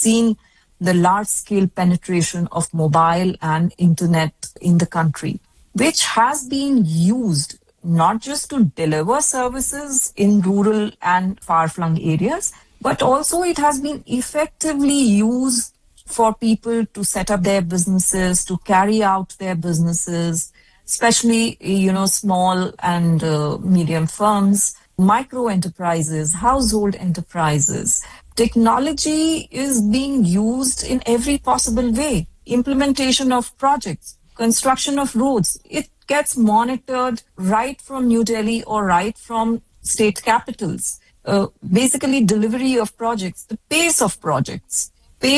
seen the large-scale penetration of mobile and internet in the country, which has been used not just to deliver services in rural and far-flung areas, but also it has been effectively used for people to set up their businesses, to carry out their businesses, especially, small and medium firms, micro enterprises, household enterprises. Technology is being used in every possible way. Implementation of projects, construction of roads, it gets monitored right from New Delhi or right from state capitals. Basically, delivery of projects, the pace of projects,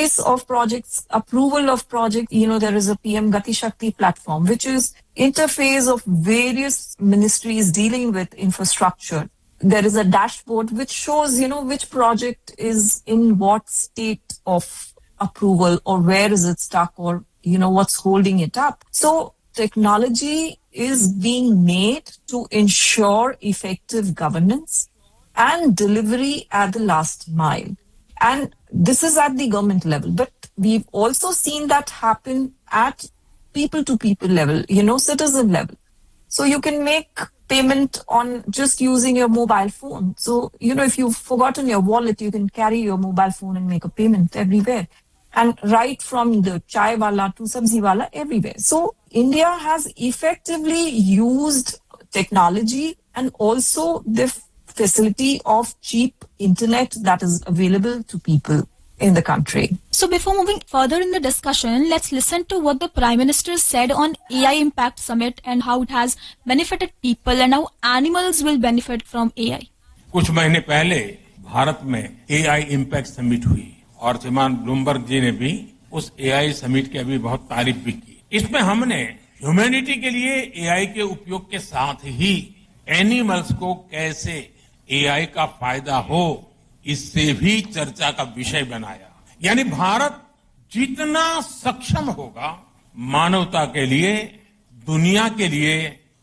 approval of projects. There is a PM Gati Shakti platform, which is interface of various ministries dealing with infrastructure. There is a dashboard which shows, which project is in what state of approval or where is it stuck or, what's holding it up. So technology is being made to ensure effective governance and delivery at the last mile. And this is at the government level. But we've also seen that happen at people-to-people level, citizen level. So you can make payment on just using your mobile phone. So, if you've forgotten your wallet, you can carry your mobile phone and make a payment everywhere. And right from the chai wala to sabzi wala, everywhere. So India has effectively used technology and also the facility of cheap internet that is available to people in the country. So before moving further in the discussion, let's listen to what the Prime Minister said on AI Impact Summit and how it has benefited people and how animals will benefit from AI. कुछ महीने पहले भारत में AI Impact Summit हुई और श्रीमान Bloomberg जी ने भी उस AI Summit की अभी बहुत तारीफ भी की. इसमें हमने ह्यूमैनिटी के लिए AI के उपयोग के साथ ही एनिमल्स को कैसे AI का फायदा हो इससे भी चर्चा का विषय बनाया. यानी भारत जितना सक्षम होगा मानवता के लिए, दुनिया के लिए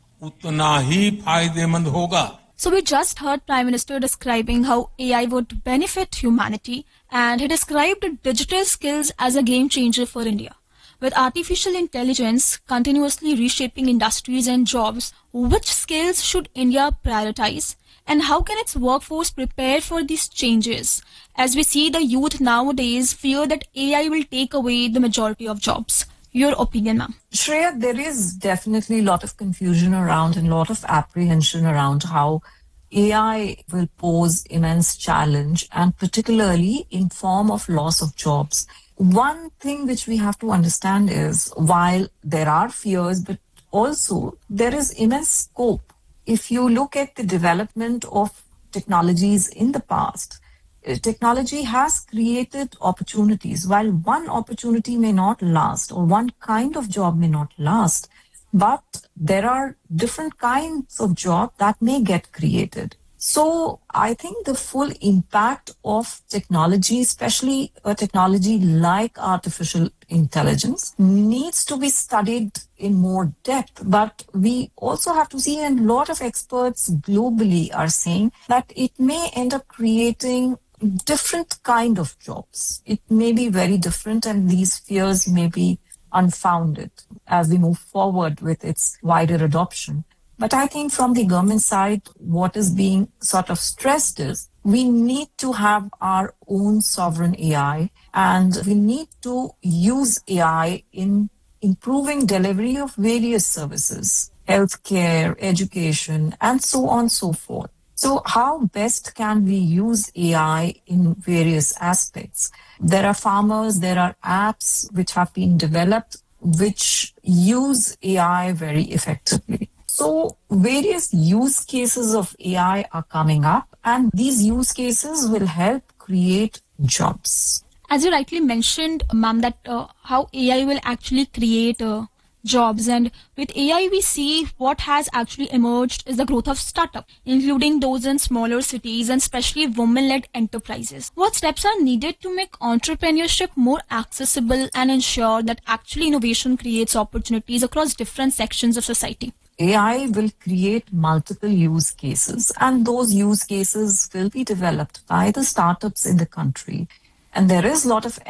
उतना ही फायदेमंद होगा. So we just heard Prime Minister describing how AI would benefit humanity, and he described digital skills as a game changer for India. With artificial intelligence continuously reshaping industries and jobs, which skills should India prioritize? And how can its workforce prepare for these changes? As we see, the youth nowadays fear that AI will take away the majority of jobs. Your opinion, ma'am? Shreya, there is definitely a lot of confusion around and a lot of apprehension around how AI will pose immense challenge, and particularly in form of loss of jobs. One thing which we have to understand is, while there are fears, but also there is immense scope. If you look at the development of technologies in the past, technology has created opportunities. While one opportunity may not last or one kind of job may not last, but there are different kinds of jobs that may get created. So I think the full impact of technology, especially a technology like artificial intelligence, needs to be studied in more depth. But we also have to see, and a lot of experts globally are saying that it may end up creating different kind of jobs. It may be very different, and these fears may be unfounded as we move forward with its wider adoption. But I think from the government side, what is being sort of stressed is we need to have our own sovereign AI, and we need to use AI in improving delivery of various services, healthcare, education, and so on and so forth. So how best can we use AI in various aspects? There are farmers, there are apps which have been developed which use AI very effectively. So various use cases of AI are coming up, and these use cases will help create jobs. As you rightly mentioned, ma'am, that how AI will actually create jobs, and with AI we see what has actually emerged is the growth of startup, including those in smaller cities and especially women-led enterprises. What steps are needed to make entrepreneurship more accessible and ensure that actually innovation creates opportunities across different sections of society? AI will create multiple use cases, and those use cases will be developed by the startups in the country. And there is a lot of